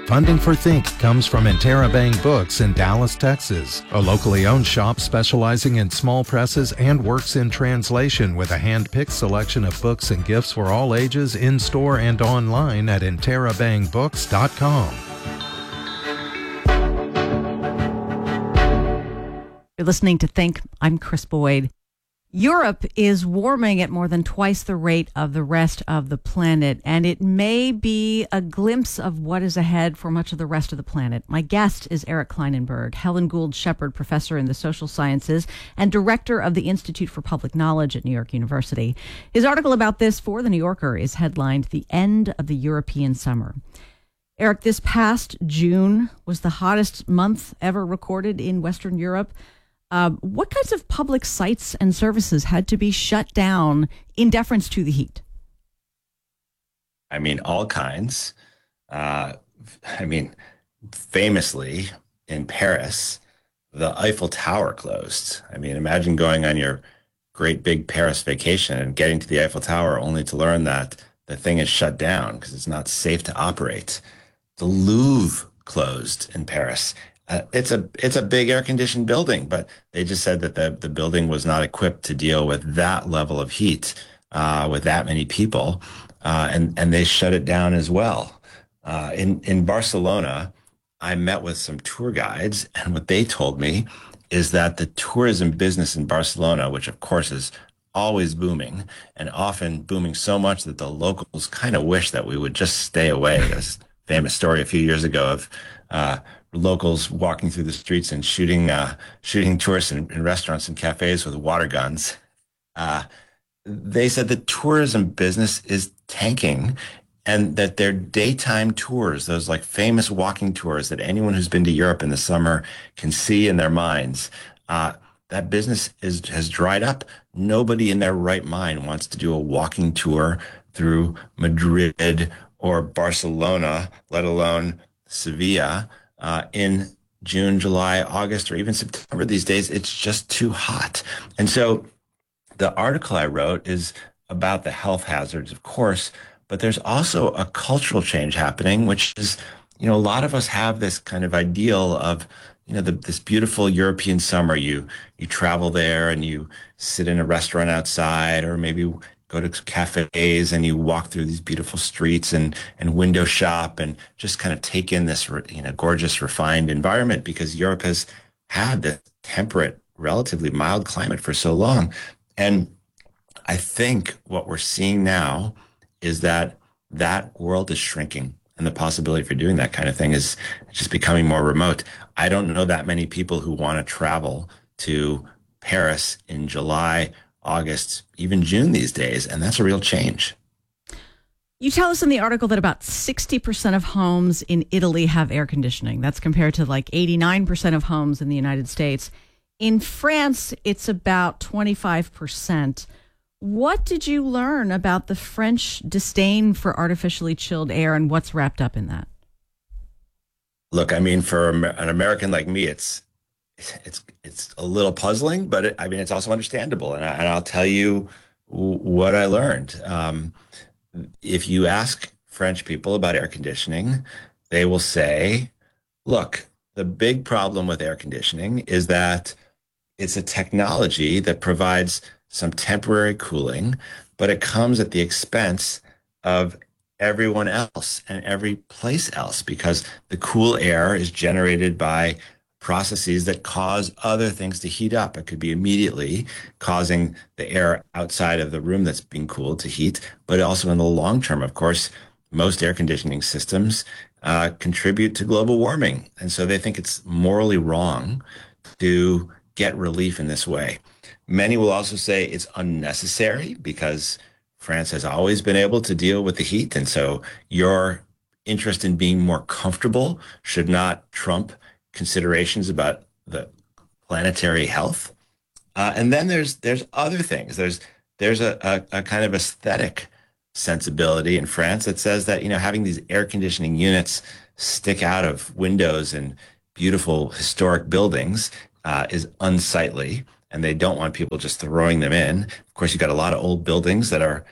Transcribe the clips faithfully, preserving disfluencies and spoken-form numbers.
Funding for Think comes from Interabang Books in Dallas, Texas, a locally owned shop specializing in small presses and works in translation with a hand-picked selection of books and gifts for all ages in-store and online at interabang books dot com. You're listening to Think. I'm Chris Boyd. Europe is warming at more than twice the rate of the rest of the planet, and it may be a glimpse of what is ahead for much of the rest of the planet. My guest is Eric Klinenberg, Helen Gould Shepard Professor in the Social Sciences and Director of the Institute for Public Knowledge at New York University. His article about this for The New Yorker is headlined "The End of the European Summer." Eric, this past June was the hottest month ever recorded in Western Europe. Uh, what kinds of public sites and services had to be shut down in deference to the heat? I mean, all kinds. Uh, I mean, famously in Paris, the Eiffel Tower closed. I mean, imagine going on your great big Paris vacation and getting to the Eiffel Tower only to learn that the thing is shut down because it's not safe to operate. The Louvre closed in Paris. Uh, it's a it's a big air-conditioned building, but they just said that the, the building was not equipped to deal with that level of heat uh, with that many people, uh, and and they shut it down as well. Uh, in in Barcelona, I met with some tour guides, and what they told me is that the tourism business in Barcelona, which of course is always booming, and often booming so much that the locals kind of wish that we would just stay away. There's a famous story a few years ago of uh, locals walking through the streets and shooting uh, shooting tourists in, in restaurants and cafes with water guns. Uh, they said the tourism business is tanking and that their daytime tours, those like famous walking tours that anyone who's been to Europe in the summer can see in their minds, uh, that business is has dried up. Nobody in their right mind wants to do a walking tour through Madrid or Barcelona, let alone Sevilla, uh, in June, July, August, or even September these days. It's just too hot. And so the article I wrote is about the health hazards, of course, but there's also a cultural change happening, which is, you know, a lot of us have this kind of ideal of, you know, the, this beautiful European summer. You you travel there and you sit in a restaurant outside, or maybe go to cafes and you walk through these beautiful streets and, and window shop and just kind of take in this, you know, gorgeous, refined environment, because Europe has had the temperate, relatively mild climate for so long. And I think what we're seeing now is that that world is shrinking, and the possibility for doing that kind of thing is just becoming more remote. I don't know that many people who want to travel to Paris in July, August, even June these days, and that's a real change. You tell us in the article that about sixty percent of homes in Italy have air conditioning. That's compared to like eighty-nine percent of homes in the United States. In France, it's about twenty-five percent. What did you learn about the French disdain for artificially chilled air, and what's wrapped up in that? Look, I mean, for an American like me, it's it's it's a little puzzling, but it, I mean, it's also understandable. And, I, and I'll tell you w- what I learned. Um, if you ask French people about air conditioning, they will say, look, the big problem with air conditioning is that it's a technology that provides some temporary cooling, but it comes at the expense of everyone else and every place else, because the cool air is generated by processes that cause other things to heat up. It could be immediately causing the air outside of the room that's being cooled to heat, but also in the long term, of course, most air conditioning systems uh, contribute to global warming. And so they think it's morally wrong to get relief in this way. Many will also say it's unnecessary because France has always been able to deal with the heat. And so your interest in being more comfortable should not trump considerations about the planetary health. Uh, and then there's there's other things. There's there's a, a, a kind of aesthetic sensibility in France that says that, you know, having these air conditioning units stick out of windows in beautiful historic buildings uh, is unsightly, and they don't want people just throwing them in. Of course, you've got a lot of old buildings that are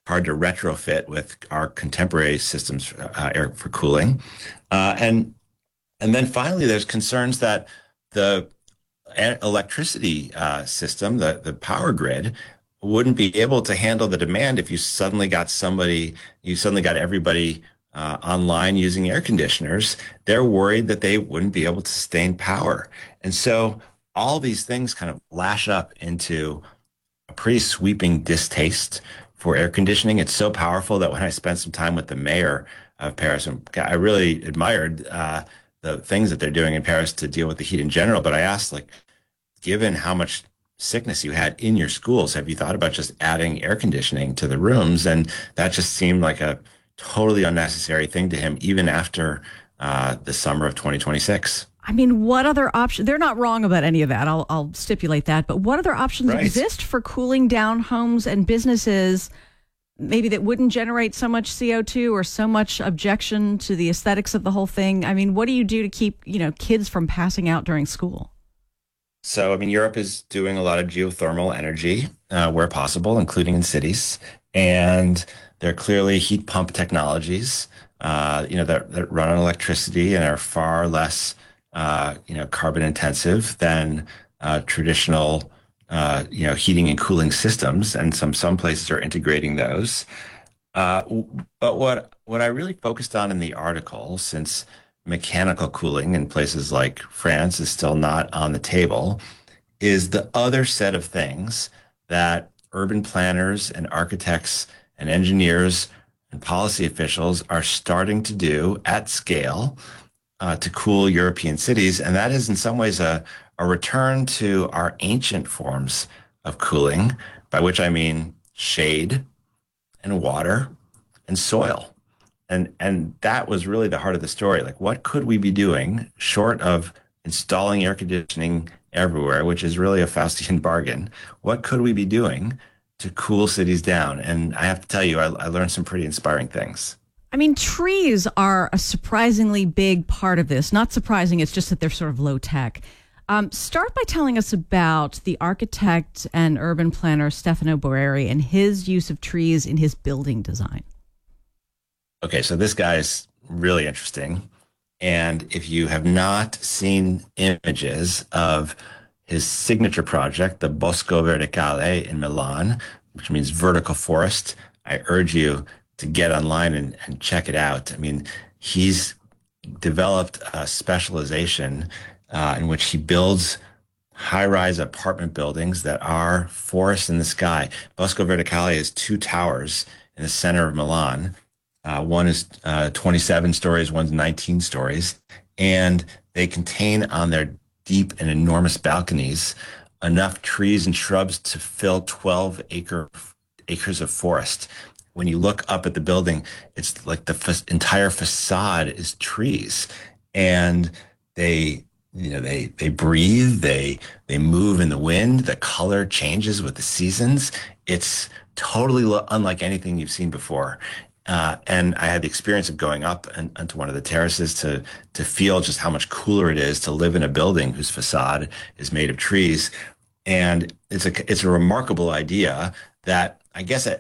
hard to retrofit with our contemporary systems uh, air for cooling. Uh, and and then finally, there's concerns that the e- electricity uh, system, the, the power grid, wouldn't be able to handle the demand if you suddenly got somebody, you suddenly got everybody uh, online using air conditioners. They're worried that they wouldn't be able to sustain power. And so all these things kind of lash up into a pretty sweeping distaste for air conditioning. It's so powerful that when I spent some time with the mayor of Paris, and I really admired uh, the things that they're doing in Paris to deal with the heat in general. But I asked, like, given how much sickness you had in your schools, have you thought about just adding air conditioning to the rooms? And that just seemed like a totally unnecessary thing to him, even after uh, the summer of twenty twenty-six. I mean, what other option? They're not wrong about any of that. I'll, I'll stipulate that. But what other options Right. exist for cooling down homes and businesses, maybe that wouldn't generate so much C O two or so much objection to the aesthetics of the whole thing? I mean, what do you do to keep, you know, kids from passing out during school? So, I mean, Europe is doing a lot of geothermal energy uh, where possible, including in cities. And there are clearly heat pump technologies, uh, you know, that, that run on electricity and are far less, uh, you know, carbon intensive than uh, traditional, uh, you know, heating and cooling systems. And some some places are integrating those. Uh, w- but what what I really focused on in the article, since mechanical cooling in places like France is still not on the table, is the other set of things that urban planners and architects and engineers and policy officials are starting to do at scale uh, to cool European cities. And that is in some ways a, a return to our ancient forms of cooling, by which I mean shade and water and soil. And and that was really the heart of the story. Like, what could we be doing short of installing air conditioning everywhere, which is really a Faustian bargain? What could we be doing to cool cities down? And I have to tell you, I, I learned some pretty inspiring things. I mean, trees are a surprisingly big part of this. Not surprising, it's just that they're sort of low tech. Um, start by telling us about the architect and urban planner Stefano Borreri and his use of trees in his building design. Okay, so this guy is really interesting. And if you have not seen images of his signature project, the Bosco Verticale in Milan, which means vertical forest, I urge you to get online and, and check it out. I mean, he's developed a specialization uh, in which he builds high-rise apartment buildings that are forests in the sky. Bosco Verticale is two towers in the center of Milan. Uh, one is uh, twenty-seven stories, one's nineteen stories, and they contain on their deep and enormous balconies enough trees and shrubs to fill twelve acre acres of forest. When you look up at the building, it's like the fa- entire facade is trees, and they, you know, they they breathe, they they move in the wind. The color changes with the seasons. It's totally lo- unlike anything you've seen before. Uh, and I had the experience of going up and, onto one of the terraces to to feel just how much cooler it is to live in a building whose facade is made of trees. And it's a it's a remarkable idea that I guess it,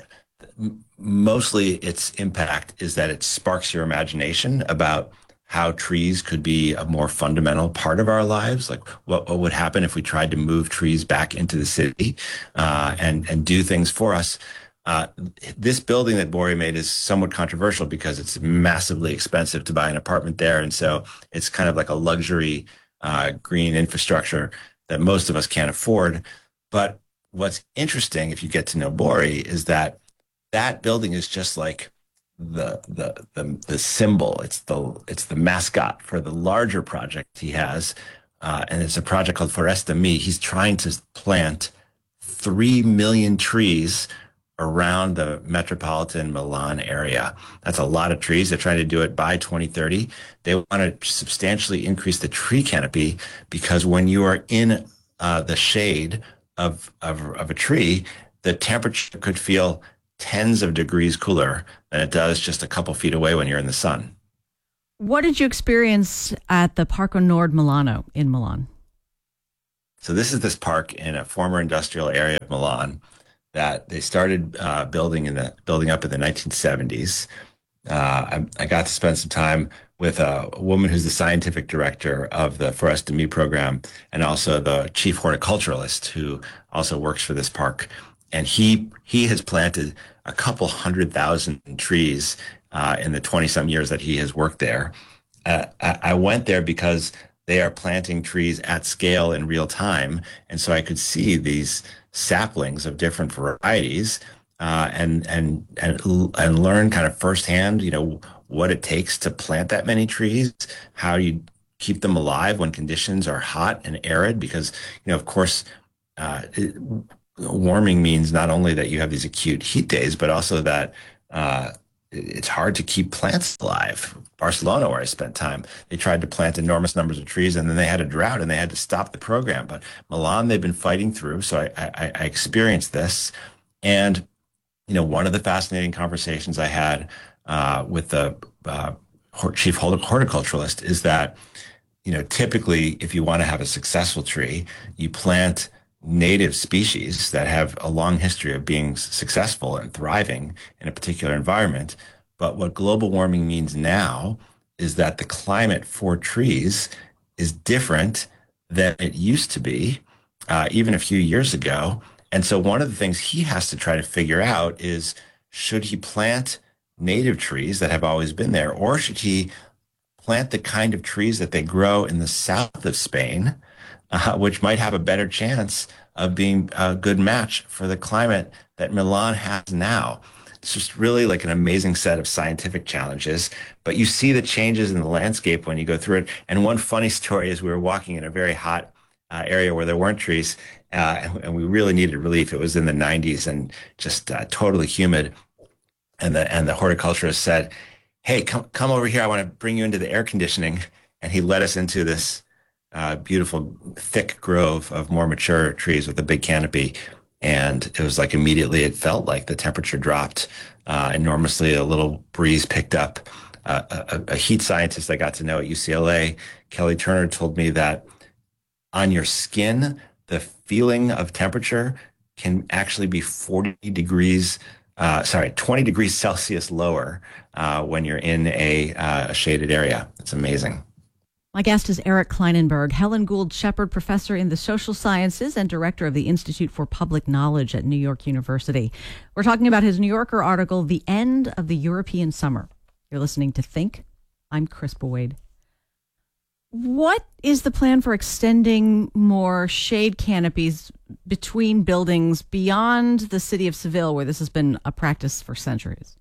mostly its impact is that it sparks your imagination about how trees could be a more fundamental part of our lives. Like what, what would happen if we tried to move trees back into the city uh, and and do things for us. Uh, this building that Borreri made is somewhat controversial because it's massively expensive to buy an apartment there. And so it's kind of like a luxury uh, green infrastructure that most of us can't afford. But what's interesting, if you get to know Borreri, is that that building is just like the, the the the symbol. It's the it's the mascot for the larger project he has. Uh, and it's a project called Foresta Mi. He's trying to plant three million trees around the metropolitan Milan area. That's a lot of trees. They're trying to do it by twenty thirty. They want to substantially increase the tree canopy because when you are in uh, the shade of, of, of a tree, the temperature could feel tens of degrees cooler than it does just a couple feet away when you're in the sun. What did you experience at the Parco Nord Milano in Milan? So this is this park in a former industrial area of Milan that they started uh, building in the building up in the nineteen seventies. Uh, I, I got to spend some time with a, a woman who's the scientific director of the Forest de Mie program, and also the chief horticulturalist who also works for this park. And he he has planted a couple hundred thousand trees uh, in the twenty some years that he has worked there. Uh, I, I went there because they are planting trees at scale in real time, and so I could see these saplings of different varieties uh, and and and and learn kind of firsthand, you know, what it takes to plant that many trees, how you keep them alive when conditions are hot and arid, because you know, of course, uh, it, warming means not only that you have these acute heat days, but also that uh, it's hard to keep plants alive. Barcelona, where I spent time, they tried to plant enormous numbers of trees, and then they had a drought, and they had to stop the program. But Milan, they've been fighting through, so I, I, I experienced this, and you know, one of the fascinating conversations I had uh, with the uh, chief horticulturalist is that, you know, typically if you want to have a successful tree, you plant native species that have a long history of being successful and thriving in a particular environment. But what global warming means now is that the climate for trees is different than it used to be, uh, even a few years ago. And so one of the things he has to try to figure out is, should he plant native trees that have always been there, or should he plant the kind of trees that they grow in the south of Spain, uh, which might have a better chance of being a good match for the climate that Milan has now? It's just really like an amazing set of scientific challenges, but you see the changes in the landscape when you go through it. And one funny story is we were walking in a very hot uh, area where there weren't trees, uh, and, and we really needed relief. It was in the nineties and just uh, totally humid. And the and the horticulturist said, "Hey, come come over here. I want to bring you into the air conditioning." And he led us into this uh, beautiful, thick grove of more mature trees with a big canopy. And it was like immediately it felt like the temperature dropped uh, enormously. A little breeze picked up. Uh, a, a heat scientist I got to know at U C L A, Kelly Turner, told me that on your skin, the feeling of temperature can actually be forty degrees, uh, sorry, twenty degrees Celsius lower uh, when you're in a, uh, a shaded area. It's amazing. My guest is Eric Klinenberg, Helen Gould Shepard Professor in the Social Sciences and Director of the Institute for Public Knowledge at New York University. We're talking about his New Yorker article, The End of the European Summer. You're listening to Think. I'm Chris Boyd. What is the plan for extending more shade canopies between buildings beyond the city of Seville, where this has been a practice for centuries?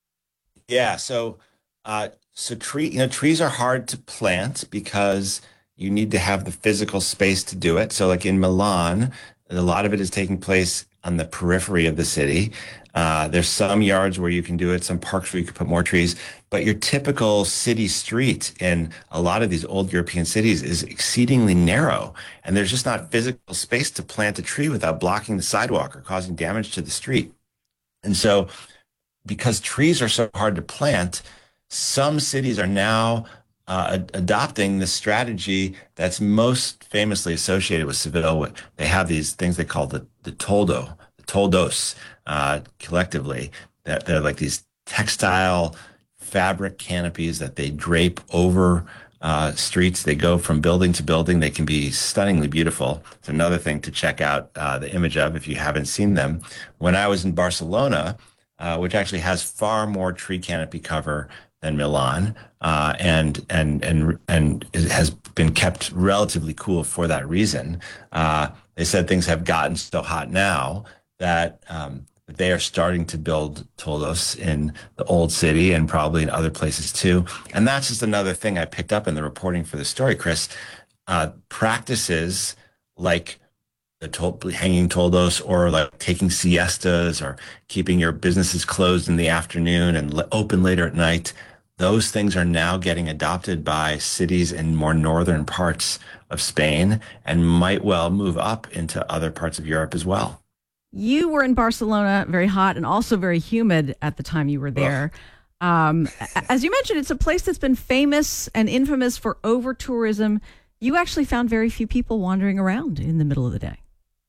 Yeah, so uh, so tree, you know, trees are hard to plant because you need to have the physical space to do it. So, like in Milan, a lot of it is taking place on the periphery of the city. Uh, there's some yards where you can do it, some parks where you can put more trees, but your typical city street in a lot of these old European cities is exceedingly narrow, and there's just not physical space to plant a tree without blocking the sidewalk or causing damage to the street. And so, because trees are so hard to plant, some cities are now uh, ad- adopting the strategy that's most famously associated with Seville. They have these things they call the, the toldo, the toldos, uh, collectively. That they're like these textile fabric canopies that they drape over uh, streets. They go from building to building. They can be stunningly beautiful. It's another thing to check out uh, the image of if you haven't seen them. When I was in Barcelona, uh, which actually has far more tree canopy cover than Milan, uh, and and and and it has been kept relatively cool for that reason. Uh, they said things have gotten so hot now that um, they are starting to build toldos in the old city and probably in other places too. And that's just another thing I picked up in the reporting for the story, Chris. Uh, practices like the tol- hanging toldos, or like taking siestas, or keeping your businesses closed in the afternoon and le- open later at night. Those things are now getting adopted by cities in more northern parts of Spain and might well move up into other parts of Europe as well. You were in Barcelona, very hot and also very humid at the time you were there. Um, as you mentioned, it's a place that's been famous and infamous for over-tourism. You actually found very few people wandering around in the middle of the day.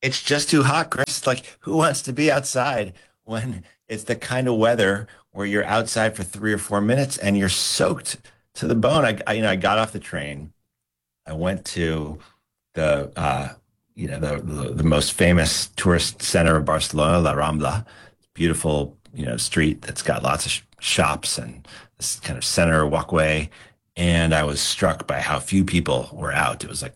It's just too hot, Chris. Like, who wants to be outside when it's the kind of weather where you're outside for three or four minutes and you're soaked to the bone? I, I you know, I got off the train. I went to the uh, you know, the, the the most famous tourist center of Barcelona, La Rambla. Beautiful, you know, street that's got lots of sh shops and this kind of center walkway. And I was struck by how few people were out. It was like